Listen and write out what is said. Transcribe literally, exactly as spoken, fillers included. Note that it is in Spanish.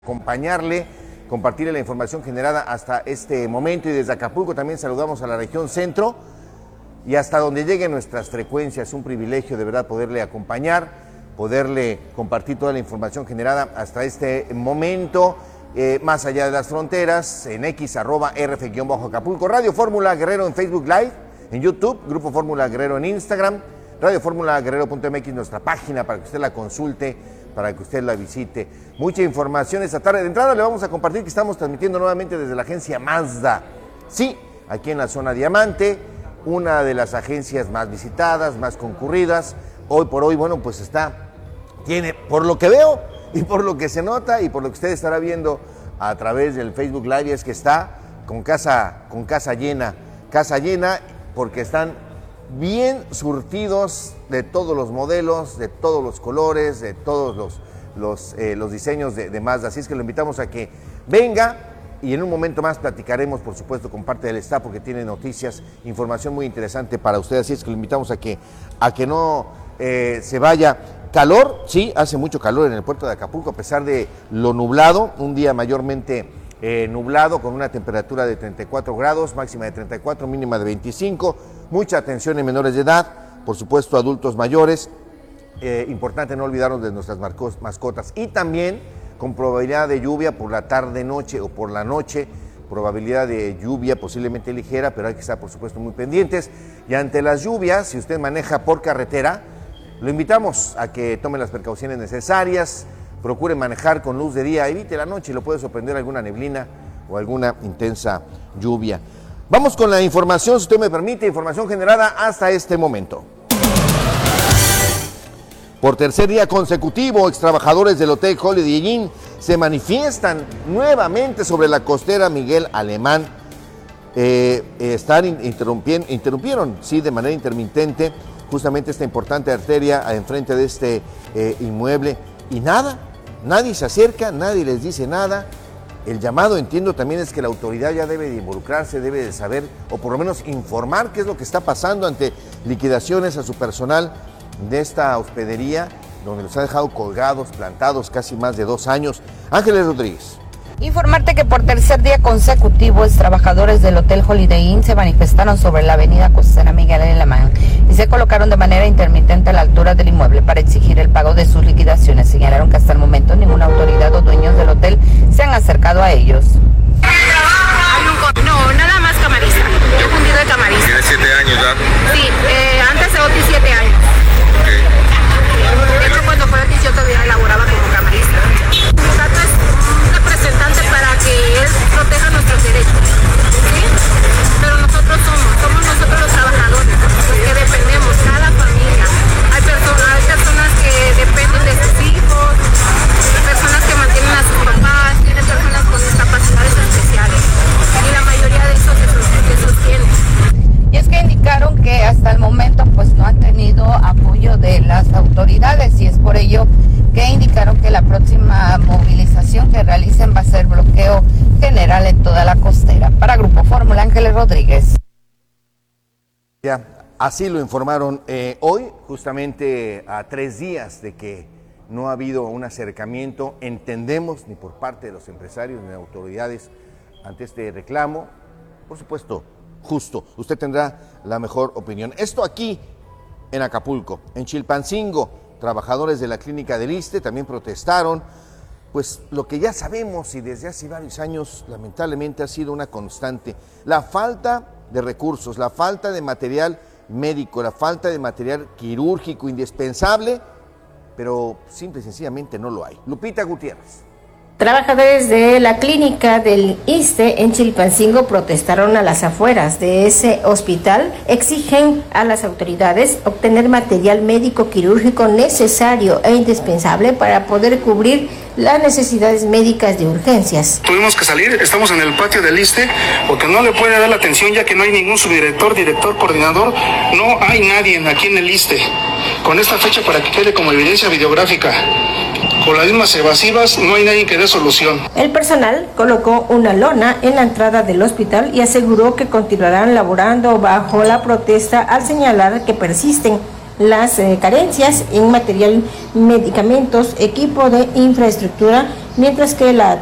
Acompañarle, compartirle la información generada hasta este momento, y desde Acapulco también saludamos a la región centro y hasta donde lleguen nuestras frecuencias. Un privilegio de verdad poderle acompañar, poderle compartir toda la información generada hasta este momento, eh, más allá de las fronteras, en X, arroba R F-Acapulco, Radio Fórmula Guerrero en Facebook Live, en YouTube, Grupo Fórmula Guerrero en Instagram, Radio Fórmula Guerrero punto M X, nuestra página para que usted la consulte, para que usted la visite. Mucha información esta tarde. De entrada le vamos a compartir que estamos transmitiendo nuevamente desde la agencia Mazda. Sí, aquí en la zona Diamante, una de las agencias más visitadas, más concurridas. Hoy por hoy, bueno, pues está, tiene, por lo que veo y por lo que se nota y por lo que usted estará viendo a través del Facebook Live, es que está con casa, con casa llena, casa llena porque están bien surtidos de todos los modelos, de todos los colores, de todos los, los, eh, los diseños de, de Mazda. Así es que lo invitamos a que venga y en un momento más platicaremos, por supuesto, con parte del staff porque tiene noticias, información muy interesante para usted. Así es que lo invitamos a que, a que no eh, se vaya. Calor, sí, hace mucho calor en el puerto de Acapulco a pesar de lo nublado, un día mayormente eh, nublado con una temperatura de treinta y cuatro grados, máxima de treinta y cuatro, mínima de veinticinco. Mucha atención en menores de edad, por supuesto adultos mayores, eh, importante no olvidarnos de nuestras mascotas, y también con probabilidad de lluvia por la tarde, noche o por la noche, probabilidad de lluvia posiblemente ligera, pero hay que estar por supuesto muy pendientes. Y ante las lluvias, si usted maneja por carretera, lo invitamos a que tome las precauciones necesarias, procure manejar con luz de día, evite la noche, lo puede sorprender alguna neblina o alguna intensa lluvia. Vamos con la información, si usted me permite, información generada hasta este momento. Por tercer día consecutivo, extrabajadores del Hotel Holiday Inn se manifiestan nuevamente sobre la costera Miguel Alemán. Eh, están interrumpieron, interrumpieron, sí, de manera intermitente, justamente esta importante arteria enfrente de este eh, inmueble. Y nada, nadie se acerca, nadie les dice nada. El llamado, entiendo, también es que la autoridad ya debe de involucrarse, debe de saber, o por lo menos informar qué es lo que está pasando ante liquidaciones a su personal de esta hospedería, donde los ha dejado colgados, plantados casi más de dos años. Ángeles Rodríguez. Informarte que por tercer día consecutivo, trabajadores del Hotel Holiday Inn se manifestaron sobre la avenida costera Miguel Alemán y se colocaron de manera intermitente a la altura del inmueble para exigir el pago de sus liquidaciones. Señalaron que hasta el momento ninguna autoridad o dueños del hotel se han acercado a ellos. No, nada más camarista. Yo fundido de camarista. ¿Tiene siete años ya? Sí, eh, antes de diecisiete años. Okay. De hecho, cuando fue aquí yo todavía elaboraba como camarista. Tato es un representante para que él proteja nuestros derechos, ¿sí? Pero nosotros somos, somos nosotros los trabajadores, los que dependemos, cada familia. Hay personas, hay personas que dependen de sus hijos, hay personas que mantienen a sus papás, tienen personas con discapacidades especiales. Y la mayoría de esos se sostienen. Y es que indicaron que hasta el momento pues no han tenido apoyo de las autoridades, y es por ello que indicaron que la próxima movilización que realicen va a ser bloqueo general en toda la costera. Para Grupo Fórmula, Ángeles Rodríguez. Ya, así lo informaron eh, hoy, justamente a tres días de que no ha habido un acercamiento, entendemos, ni por parte de los empresarios ni de autoridades ante este reclamo. Por supuesto, justo, usted tendrá la mejor opinión. Esto aquí en Acapulco, en Chilpancingo, trabajadores de la clínica del ISSSTE también protestaron, pues lo que ya sabemos y desde hace varios años lamentablemente ha sido una constante, la falta de recursos, la falta de material médico, la falta de material quirúrgico indispensable, pero simple y sencillamente no lo hay. Lupita Gutiérrez. Trabajadores de la clínica del ISSSTE en Chilpancingo protestaron a las afueras de ese hospital. Exigen a las autoridades obtener material médico quirúrgico necesario e indispensable para poder cubrir las necesidades médicas de urgencias. Tuvimos que salir, estamos en el patio del ISSSTE porque no le puede dar la atención ya que no hay ningún subdirector, director, coordinador, no hay nadie aquí en el ISSSTE. Con esta fecha para que quede como evidencia videográfica. Con las mismas evasivas no hay nadie que dé solución. El personal colocó una lona en la entrada del hospital y aseguró que continuarán laborando bajo la protesta al señalar que persisten las eh, carencias en material, medicamentos, equipo de infraestructura mientras que la